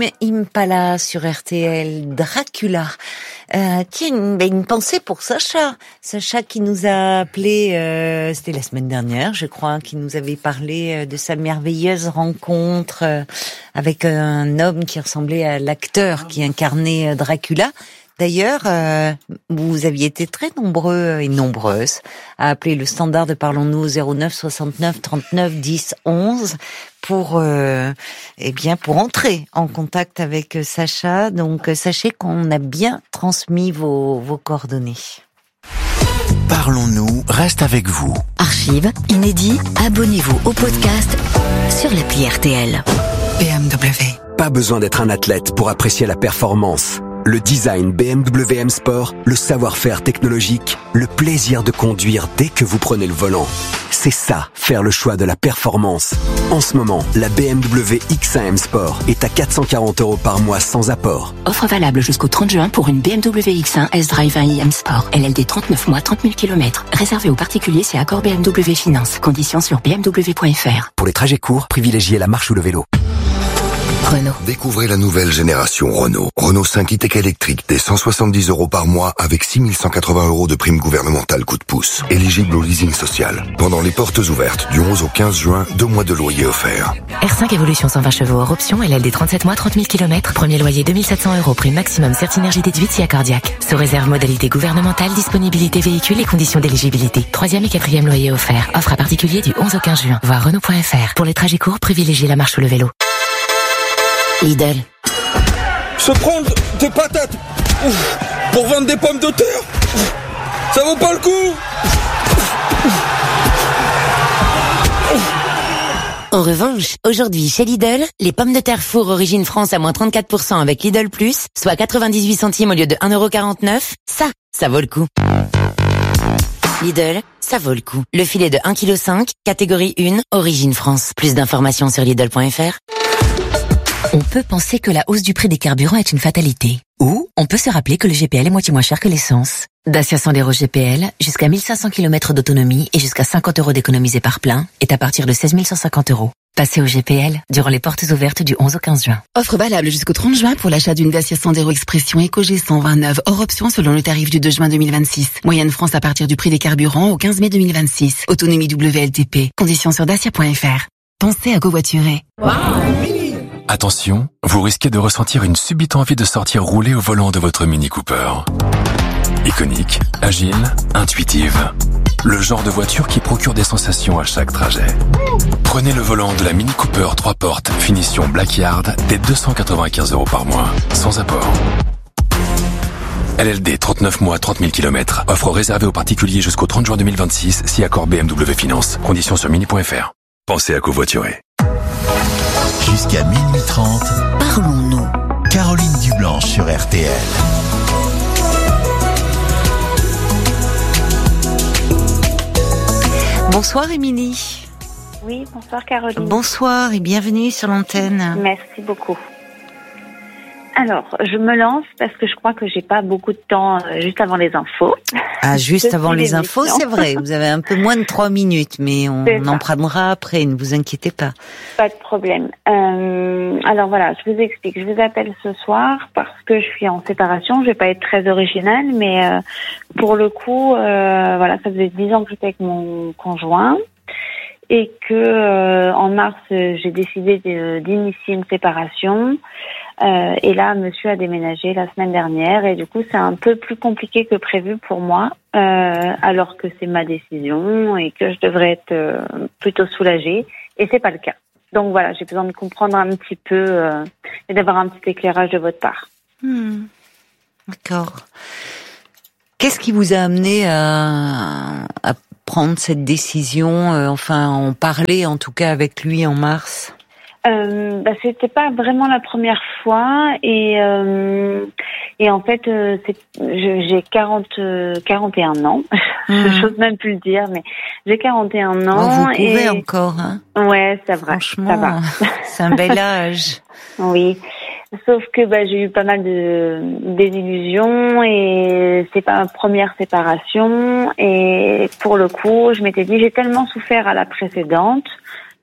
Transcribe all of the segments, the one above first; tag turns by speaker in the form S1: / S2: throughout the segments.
S1: Impala sur RTL, Dracula. Tiens, une pensée pour Sacha. Sacha qui nous a appelé, c'était la semaine dernière, je crois, qui nous avait parlé de sa merveilleuse rencontre avec un homme qui ressemblait à l'acteur qui incarnait Dracula. D'ailleurs, vous aviez été très nombreux et nombreuses à appeler le standard de Parlons-nous au 09 69 39 10 11 pour pour entrer en contact avec Sacha. Donc sachez qu'on a bien transmis vos coordonnées.
S2: Parlons-nous reste avec vous.
S3: Archives, inédits, abonnez-vous au podcast sur l'appli RTL.
S4: BMW.
S5: Pas besoin d'être un athlète pour apprécier la performance. Le design BMW M Sport, le savoir-faire technologique, le plaisir de conduire dès que vous prenez le volant. C'est ça, faire le choix de la performance. En ce moment, la BMW X1 M Sport est à 440 € par mois sans apport.
S3: Offre valable jusqu'au 30 juin pour une BMW X1 S-Drive 1i M Sport. LLD 39 mois, 30 000 km. Réservé aux particuliers, c'est accord BMW Finance. Conditions sur bmw.fr.
S5: Pour les trajets courts, privilégiez la marche ou le vélo.
S3: Renault.
S6: Découvrez la nouvelle génération Renault. Renault 5 e-tech électrique dès 170 € par mois avec 6 180 € de prime gouvernementale coup de pouce. Éligible au leasing social. Pendant les portes ouvertes du 11 au 15 juin, 2 mois de loyer offerts.
S3: R5 Evolution 120 chevaux hors option, LLD 37 mois, 30 000 km. Premier loyer 2700 €, prime maximum Certinergie déduite si accordiaque. Sous réserve modalité gouvernementale, disponibilité véhicule et conditions d'éligibilité. 3e et 4e loyer offert. Offre à particulier du 11 au 15 juin. Voir Renault.fr. Pour les trajets courts, privilégiez la marche ou le vélo. Lidl.
S7: Se prendre des patates pour vendre des pommes de terre, ça vaut pas le coup.
S3: En revanche, aujourd'hui chez Lidl, les pommes de terre four origine France à moins 34% avec Lidl Plus, soit 98 centimes au lieu de 1,49 €, ça vaut le coup. Lidl, ça vaut le coup. Le filet de 1,5 kg, catégorie 1, origine France. Plus d'informations sur Lidl.fr. On peut penser que la hausse du prix des carburants est une fatalité. Ou on peut se rappeler que le GPL est moitié moins cher que l'essence. Dacia Sandero GPL, jusqu'à 1500 km d'autonomie et jusqu'à 50 € d'économisés par plein, est à partir de 16 150 €. Passez au GPL durant les portes ouvertes du 11 au 15 juin.
S4: Offre valable jusqu'au 30 juin pour l'achat d'une Dacia Sandero Expression EcoG 129 hors option selon le tarif du 2 juin 2026. Moyenne France à partir du prix des carburants au 15 mai 2026. Autonomie WLTP. Conditions sur dacia.fr. Pensez à covoiturer.
S2: Attention, vous risquez de ressentir une subite envie de sortir rouler au volant de votre Mini Cooper. Iconique, agile, intuitive. Le genre de voiture qui procure des sensations à chaque trajet. Prenez le volant de la Mini Cooper 3 portes, finition Blackyard, dès 295 € par mois, sans apport. LLD 39 mois, 30 000 km. Offre réservée aux particuliers jusqu'au 30 juin 2026, si accord BMW Finance. Conditions sur mini.fr. Pensez à covoiturer.
S8: Jusqu'à minuit 30,
S3: Parlons-nous.
S8: Caroline Dublanche sur RTL.
S1: Bonsoir Émilie.
S9: Oui, bonsoir Caroline.
S1: Bonsoir et bienvenue sur l'antenne.
S9: Merci beaucoup. Alors, je me lance parce que je crois que j'ai pas beaucoup de temps juste avant les infos.
S1: Ah, juste avant les infos, c'est vrai. Vous avez un peu moins de 3 minutes, mais on en prendra après, ne vous inquiétez pas.
S9: Pas de problème. Alors voilà, je vous explique. Je vous appelle ce soir parce que je suis en séparation. Je vais pas être très originale, mais pour le coup, voilà, ça faisait 10 ans que j'étais avec mon conjoint. Et que en mars j'ai décidé d'initier une séparation et là monsieur a déménagé la semaine dernière et du coup c'est un peu plus compliqué que prévu pour moi alors que c'est ma décision et que je devrais être plutôt soulagée et c'est pas le cas. Donc voilà, j'ai besoin de comprendre un petit peu et d'avoir un petit éclairage de votre part.
S1: D'accord. Qu'est-ce qui vous a amené à prendre cette décision, enfin en parler en tout cas avec lui en mars?
S9: C'était pas vraiment la première fois et en fait j'ai 41 ans. J'ose même plus le dire, mais j'ai 41 ans.
S1: Vous pouvez encore, hein?
S9: Ouais, c'est vrai.
S1: Franchement,
S9: ça va.
S1: C'est un bel âge.
S9: Oui. Sauf que j'ai eu pas mal de désillusions et c'est pas ma première séparation et pour le coup, je m'étais dit j'ai tellement souffert à la précédente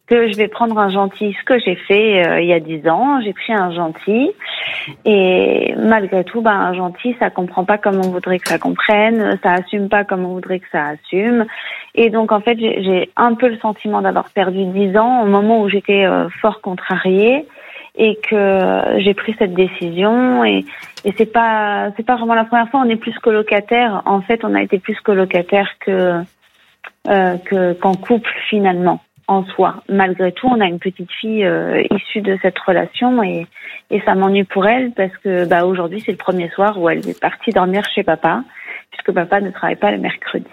S9: que je vais prendre un gentil, ce que j'ai fait il y a 10 ans. J'ai pris un gentil et malgré tout, un gentil, ça comprend pas comme on voudrait que ça comprenne, ça assume pas comme on voudrait que ça assume. Et donc en fait, j'ai un peu le sentiment d'avoir perdu 10 ans au moment où j'étais fort contrariée et que j'ai pris cette décision. Et c'est pas vraiment la première fois. On est plus colocataire. En fait, on a été plus colocataire qu'en couple finalement. En soi. Malgré tout, on a une petite fille issue de cette relation et ça m'ennuie pour elle parce que aujourd'hui, c'est le premier soir où elle est partie dormir chez papa puisque papa ne travaille pas le mercredi.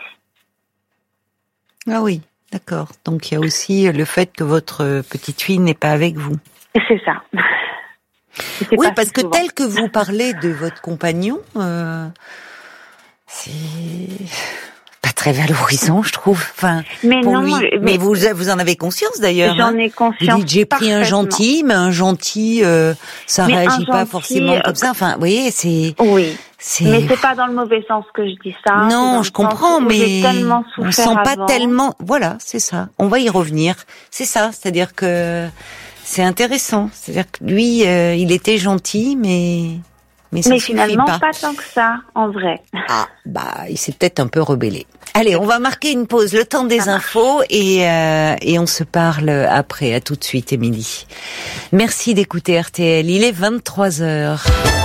S1: Ah oui, d'accord. Donc il y a aussi le fait que votre petite fille n'est pas avec vous.
S9: C'est ça.
S1: Oui, parce que tel que vous parlez de votre compagnon, c'est pas très valorisant, je trouve. Enfin,
S9: mais
S1: pour
S9: non,
S1: lui. Mais vous en avez conscience d'ailleurs.
S9: J'en ai conscience.
S1: Vous dites j'ai pris un gentil, mais un gentil, ça réagit pas forcément comme ça. Enfin, vous voyez, c'est.
S9: Oui. Mais c'est pas dans le mauvais sens que je dis ça.
S1: Non, je comprends, mais on sent pas
S9: avant.
S1: tellement. Voilà, c'est ça. On va y revenir. C'est ça, c'est-à-dire que c'est intéressant. C'est-à-dire que lui, il était gentil, mais ça
S9: finalement,
S1: pas
S9: tant que ça, en vrai.
S1: Ah, il s'est peut-être un peu rebellé. Allez, on va marquer une pause, le temps des infos, et on se parle après. À tout de suite, Émilie. Merci d'écouter RTL. Il est 23h.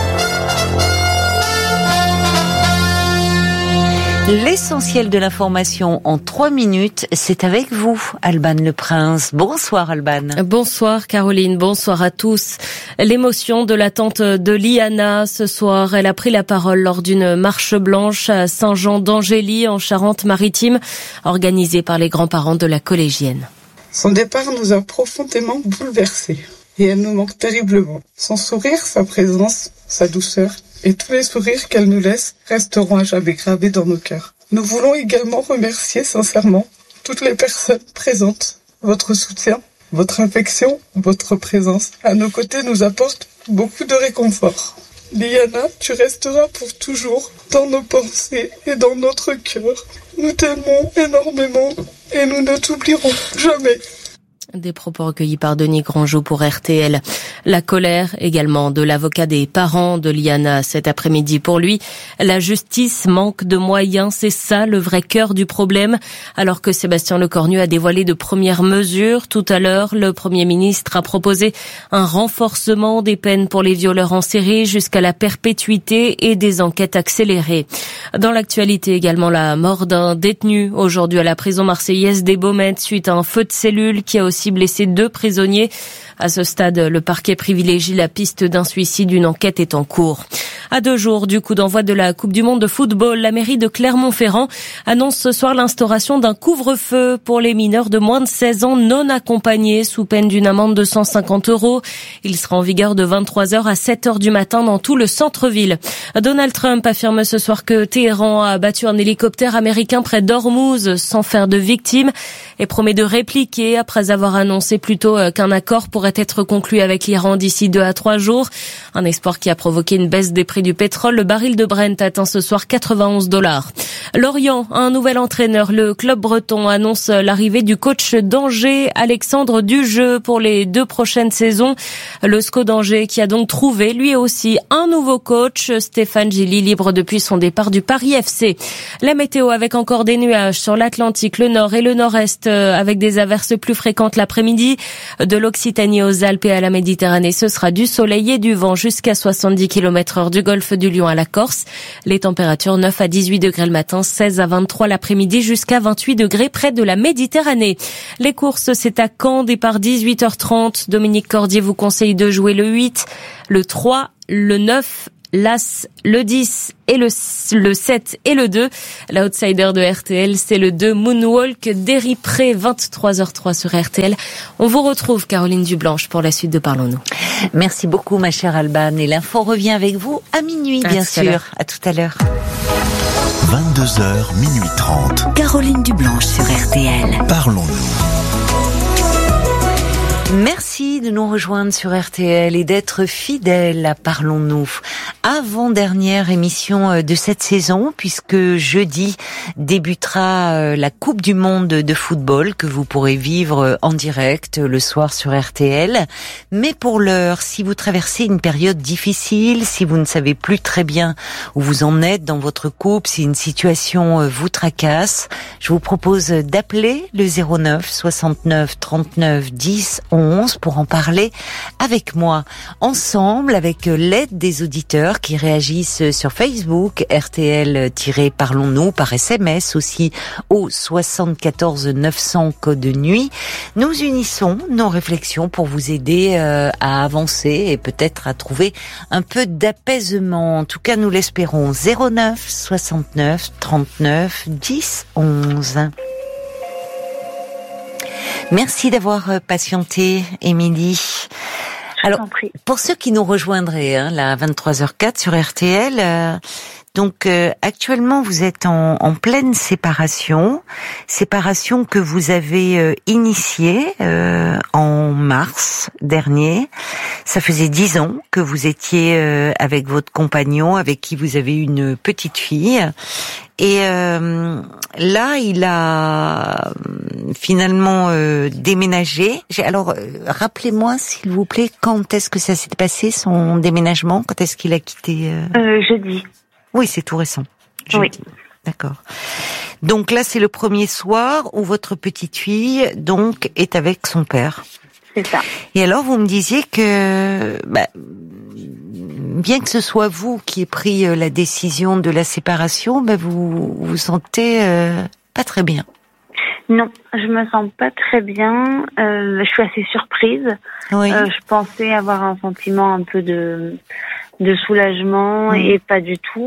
S1: L'essentiel de l'information en 3 minutes, c'est avec vous, Alban Le Prince. Bonsoir, Alban.
S10: Bonsoir, Caroline. Bonsoir à tous. L'émotion de l'attente de Liana ce soir. Elle a pris la parole lors d'une marche blanche à Saint-Jean d'Angély, en Charente-Maritime, organisée par les grands-parents de la collégienne.
S11: Son départ nous a profondément bouleversés et elle nous manque terriblement. Son sourire, sa présence, sa douceur et tous les sourires qu'elle nous laisse resteront à jamais gravés dans nos cœurs. Nous voulons également remercier sincèrement toutes les personnes présentes. Votre soutien, votre affection, votre présence à nos côtés nous apporte beaucoup de réconfort. Liana, tu resteras pour toujours dans nos pensées et dans notre cœur. Nous t'aimons énormément et nous ne t'oublierons jamais.
S10: Des propos recueillis par Denis Grandjou pour RTL. La colère également de l'avocat des parents de Liana cet après-midi. Pour lui, la justice manque de moyens, c'est ça le vrai cœur du problème. Alors que Sébastien Lecornu a dévoilé de premières mesures tout à l'heure, le Premier ministre a proposé un renforcement des peines pour les violeurs en série jusqu'à la perpétuité et des enquêtes accélérées. Dans l'actualité également, la mort d'un détenu aujourd'hui à la prison marseillaise des Baumettes suite à un feu de cellule qui a aussi blessé 2 prisonniers. À ce stade, le parquet privilégie la piste d'un suicide. Une enquête est en cours. À 2 jours du coup d'envoi de la Coupe du Monde de football, la mairie de Clermont-Ferrand annonce ce soir l'instauration d'un couvre-feu pour les mineurs de moins de 16 ans non accompagnés sous peine d'une amende de 150 €. Il sera en vigueur de 23h à 7h du matin dans tout le centre-ville. Donald Trump affirme ce soir que Téhéran a abattu un hélicoptère américain près d'Ormuz sans faire de victimes et promet de répliquer après avoir annoncé plus tôt qu'un accord pourrait être conclu avec l'Iran d'ici 2 à 3 jours. Un espoir qui a provoqué une baisse des prix du pétrole. Le baril de Brent atteint ce soir 91 $. Lorient a un nouvel entraîneur. Le club breton annonce l'arrivée du coach d'Angers, Alexandre Dujeu, pour les 2 prochaines saisons. Le SCO d'Angers qui a donc trouvé lui aussi un nouveau coach, Stéphane Gilly, libre depuis son départ du Paris FC. La météo avec encore des nuages sur l'Atlantique, le nord et le nord-est avec des averses plus fréquentes l'après-midi. De l'Occitanie aux Alpes et à la Méditerranée, ce sera du soleil et du vent jusqu'à 70 km/h du golfe du Lion à la Corse. Les températures 9 à 18 degrés le matin, 16 à 23 l'après-midi, jusqu'à 28 degrés près de la Méditerranée. Les courses, c'est à Caen, départ 18h30. Dominique Cordier vous conseille de jouer le 8, le 3, le 9, l'As, le 10 et le 7 et le 2. L'outsider de RTL, c'est le 2 Moonwalk d'Éripré, 23h03 sur RTL. On vous retrouve, Caroline Dublanche, pour la suite de Parlons-nous.
S1: Merci beaucoup, ma chère Alban. Et l'info revient avec vous à minuit, bien sûr. À tout à l'heure.
S8: 22h, minuit 30.
S3: Caroline Dublanche sur RTL.
S8: Parlons-nous.
S1: Merci de nous rejoindre sur RTL et d'être fidèles à Parlons-nous. Avant-dernière émission de cette saison, puisque jeudi débutera la Coupe du Monde de football que vous pourrez vivre en direct le soir sur RTL. Mais pour l'heure, si vous traversez une période difficile, si vous ne savez plus très bien où vous en êtes dans votre couple, si une situation vous tracasse, je vous propose d'appeler le 09 69 39 10 11 pour en parler avec moi. Ensemble, avec l'aide des auditeurs qui réagissent sur Facebook, RTL-Parlons-nous, par SMS aussi au 74 900 code nuit. Nous unissons nos réflexions pour vous aider à avancer et peut-être à trouver un peu d'apaisement. En tout cas, nous l'espérons. 09 69 39 10 11. Merci d'avoir patienté, Émilie. Alors, pour ceux qui nous rejoindraient, là, à 23h04 sur RTL, donc actuellement vous êtes en pleine séparation que vous avez initiée en mars dernier. Ça faisait 10 ans que vous étiez avec votre compagnon, avec qui vous avez une petite fille. Et là, il a finalement déménagé. Alors, rappelez-moi, s'il vous plaît, quand est-ce que ça s'est passé, son déménagement? Quand est-ce qu'il a quitté
S9: Jeudi.
S1: Oui, c'est tout récent. Jeudi.
S9: Oui.
S1: D'accord. Donc là, c'est le premier soir où votre petite fille, donc, est avec son père.
S9: C'est ça.
S1: Et alors, vous me disiez que, bien que ce soit vous qui ayez pris la décision de la séparation, vous vous sentez pas très bien.
S9: Non, je me sens pas très bien. Je suis assez surprise.
S1: Oui.
S9: Je pensais avoir un sentiment un peu de soulagement et pas du tout.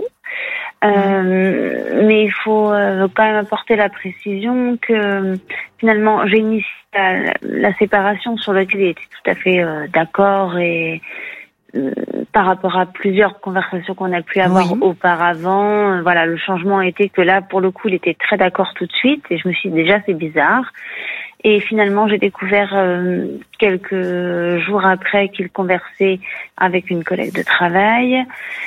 S9: Mais il faut quand même apporter la précision que finalement j'ai initié la séparation sur laquelle il était tout à fait d'accord et par rapport à plusieurs conversations qu'on a pu avoir auparavant, voilà, le changement a été que là, pour le coup, il était très d'accord tout de suite et je me suis dit déjà c'est bizarre. Et finalement, j'ai découvert quelques jours après qu'il conversait avec une collègue de travail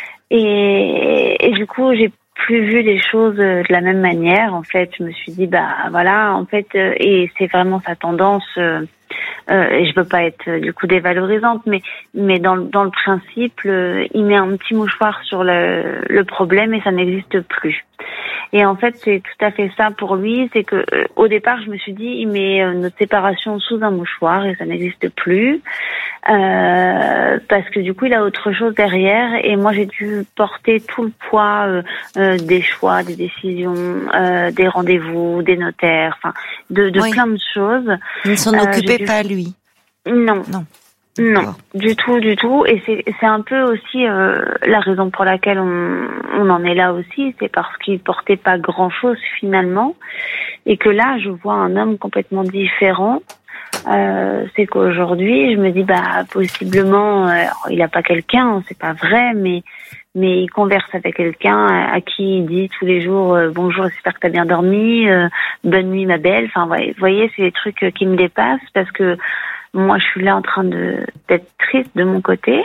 S9: et du coup, j'ai plus vu les choses de la même manière. En fait, je me suis dit voilà, en fait, et c'est vraiment sa tendance. Et je veux pas être du coup dévalorisante, mais dans le principe, il met un petit mouchoir sur le problème et ça n'existe plus. Et en fait, c'est tout à fait ça pour lui, c'est que au départ, je me suis dit, il met notre séparation sous un mouchoir et ça n'existe plus, parce que du coup, il a autre chose derrière et moi, j'ai dû porter tout le poids des choix, des décisions, des rendez-vous, des notaires, enfin, de plein de choses.
S1: Il ne s'en occupait pas, lui.
S9: Non. Non, du tout. Et c'est un peu aussi la raison pour laquelle on en est là aussi, c'est parce qu'il portait pas grand-chose finalement, et que là, je vois un homme complètement différent. C'est qu'aujourd'hui, je me dis possiblement, il a pas quelqu'un, c'est pas vrai, mais il converse avec quelqu'un à qui il dit tous les jours bonjour, j'espère que t'as bien dormi, bonne nuit ma belle. Enfin, vous voyez, c'est des trucs qui me dépassent parce que moi, je suis là en train d'être triste de mon côté.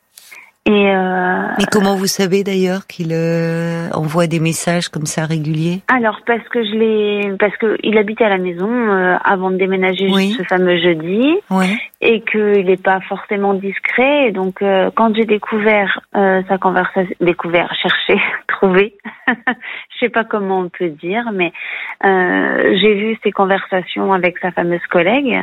S1: Mais comment vous savez d'ailleurs qu'il envoie des messages comme ça réguliers? Alors
S9: parce que il habitait à la maison avant de déménager ce fameux jeudi, et qu'il n'est pas forcément discret. Et donc quand j'ai découvert sa conversation, cherché, trouvé, je sais pas comment on peut dire, mais j'ai vu ses conversations avec sa fameuse collègue.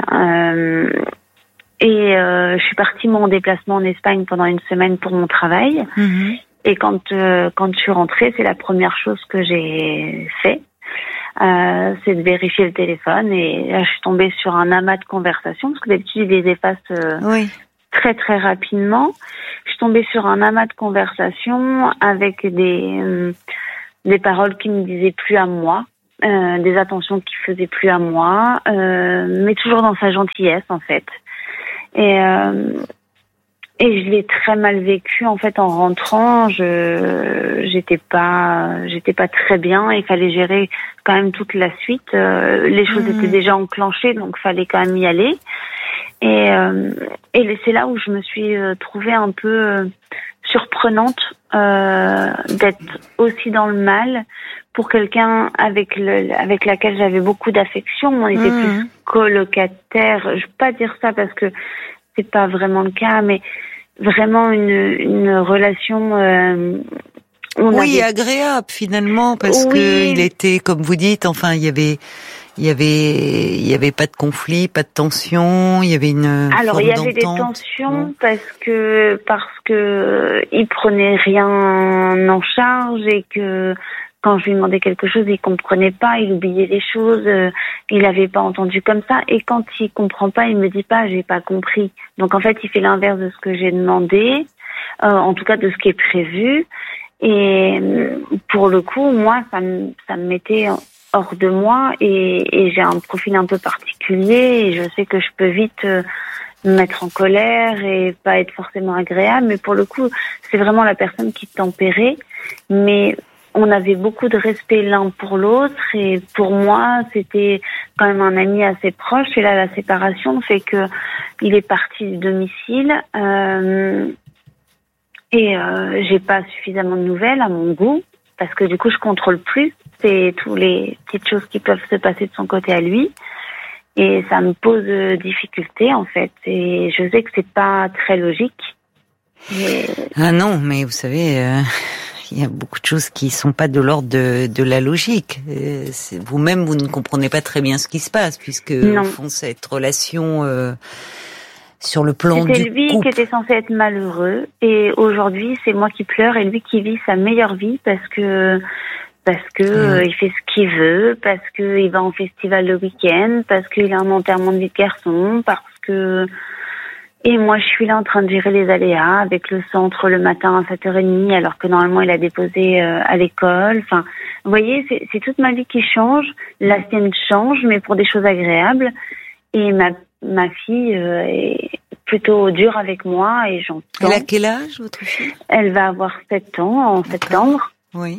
S9: Et je suis partie en déplacement en Espagne pendant une semaine pour mon travail. Et quand je suis rentrée, c'est la première chose que j'ai fait, c'est de vérifier le téléphone. Et là, je suis tombée sur un amas de conversations, parce que d'habitude, il les efface très très rapidement. Je suis tombée sur un amas de conversations avec des paroles qui me disaient plus à moi, des attentions qui faisaient plus à moi, mais toujours dans sa gentillesse en fait. Et je l'ai très mal vécu en fait en rentrant. J'étais pas très bien. Il fallait gérer quand même toute la suite. Les choses étaient déjà enclenchées, donc fallait quand même y aller. Et c'est là où je me suis trouvée un peu surprenante d'être aussi dans le mal pour quelqu'un avec laquelle j'avais beaucoup d'affection. On était plus colocataires. Je veux pas dire ça parce que c'est pas vraiment le cas, mais vraiment une relation
S1: agréable finalement, parce que il était, comme vous dites, enfin il y avait pas de conflit, pas de tension, il y avait une
S9: Alors il y avait des tensions parce que il prenait rien en charge et que quand je lui demandais quelque chose, il comprenait pas, il oubliait les choses, il avait pas entendu comme ça. Et quand il comprend pas, il me dit pas, j'ai pas compris. Donc en fait, il fait l'inverse de ce que j'ai demandé, en tout cas de ce qui est prévu. Et pour le coup, moi, ça me mettait hors de moi et j'ai un profil un peu particulier et je sais que je peux vite me mettre en colère et pas être forcément agréable. Mais pour le coup, c'est vraiment la personne qui tempérait. Mais on avait beaucoup de respect l'un pour l'autre et pour moi, c'était quand même un ami assez proche. Et là, la séparation fait que il est parti du domicile et j'ai pas suffisamment de nouvelles à mon goût parce que du coup, je contrôle plus. C'est toutes les petites choses qui peuvent se passer de son côté à lui et ça me pose difficulté en fait. Et je sais que c'est pas très logique. Mais...
S1: Ah non, mais vous savez. Il y a beaucoup de choses qui sont pas de l'ordre de la logique. Vous-même, vous ne comprenez pas très bien ce qui se passe, puisque au fond, cette relation sur le plan du couple.
S9: C'était lui qui était censé être malheureux, et aujourd'hui, c'est moi qui pleure et lui qui vit sa meilleure vie parce que il fait ce qu'il veut, parce que il va en festival le week-end, parce qu'il a un enterrement de vie de garçon, parce que... Et moi, je suis là en train de gérer les aléas avec le centre le matin à 7h30, alors que normalement, il a déposé à l'école. Enfin, vous voyez, c'est toute ma vie qui change. La sienne change, mais pour des choses agréables. Et ma fille est plutôt dure avec moi et j'entends.
S1: Elle a quel âge, votre fille?
S9: Elle va avoir 7 ans en septembre.
S1: Oui.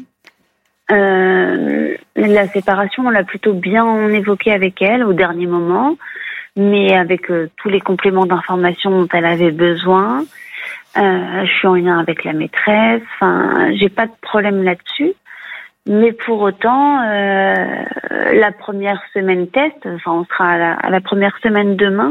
S9: La séparation, on l'a plutôt bien évoquée avec elle au dernier moment. Mais avec tous les compléments d'information dont elle avait besoin. Je suis en lien avec la maîtresse. Enfin, j'ai pas de problème là-dessus. Mais pour autant, la première semaine test, enfin, on sera à la première semaine demain.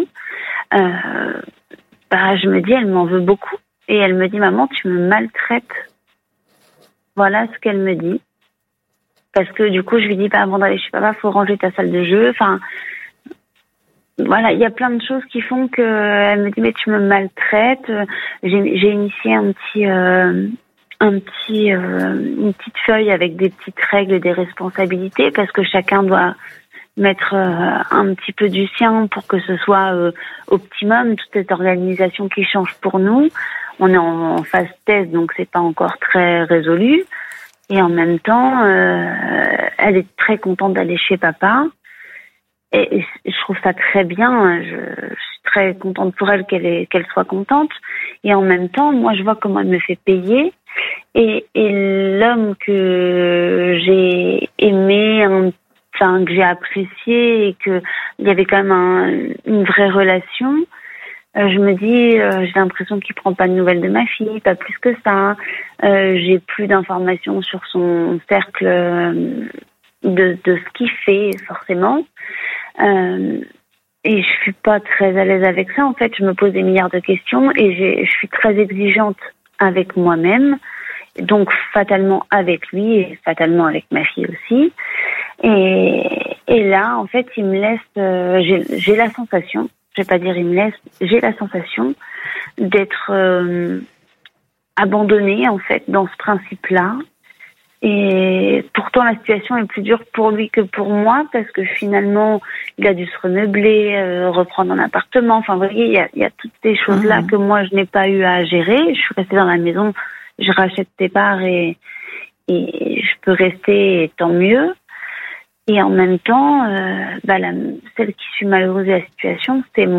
S9: Je me dis, elle m'en veut beaucoup. Et elle me dit, maman, tu me maltraites. Voilà ce qu'elle me dit. Parce que du coup, je lui dis, avant d'aller chez papa, faut ranger ta salle de jeu. Enfin, voilà, il y a plein de choses qui font que elle me dit mais tu me maltraites. J'ai initié une petite feuille avec des petites règles et des responsabilités parce que chacun doit mettre un petit peu du sien pour que ce soit optimum. Toute cette organisation qui change pour nous, on est en phase test donc c'est pas encore très résolu. Et en même temps, elle est très contente d'aller chez papa. Et je trouve ça très bien. Je suis très contente pour elle qu'elle soit contente. Et en même temps, moi, je vois comment elle me fait payer. Et l'homme que j'ai aimé, que j'ai apprécié et que il y avait quand même une vraie relation. Je me dis, j'ai l'impression qu'il prend pas de nouvelles de ma fille, pas plus que ça. J'ai plus d'informations sur son cercle de ce qu'il fait forcément. Et je suis pas très à l'aise avec ça. En fait, je me pose des milliards de questions et je suis très exigeante avec moi-même, donc fatalement avec lui et fatalement avec ma fille aussi. Et là, en fait, il me laisse. J'ai la sensation, je vais pas dire il me laisse, j'ai la sensation d'être abandonnée en fait dans ce principe-là. Et pourtant, la situation est plus dure pour lui que pour moi, parce que finalement, il a dû se remeubler, reprendre un appartement. Enfin, vous voyez, il y a toutes ces choses-là que moi, je n'ai pas eu à gérer. Je suis restée dans la maison, je rachète tes parts et je peux rester, et tant mieux. Et en même temps, celle qui suis malheureuse de la situation, c'est